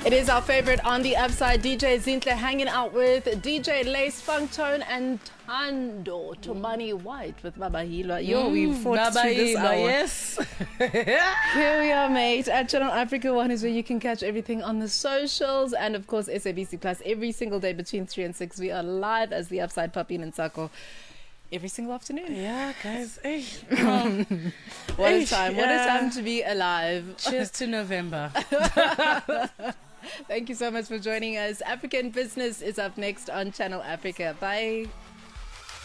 It is our favorite on the upside. DJ Zinhle hanging out with DJ Lace, Funk Tone, and Tando Tomani White with Baba Hilwa. Yo, we fought Baba through this Hilwa, hour. yes. Here we are, mate. At Channel Africa 1 is where you can catch everything on the socials. And of course, SABC Plus every single day between 3 and 6. We are live as the Upside, Papin and Sako. Every single afternoon. Yeah, guys. Hey. What a time. What a time to be alive. Cheers to November. Thank you so much for joining us. African Business is up next on Channel Africa. Bye.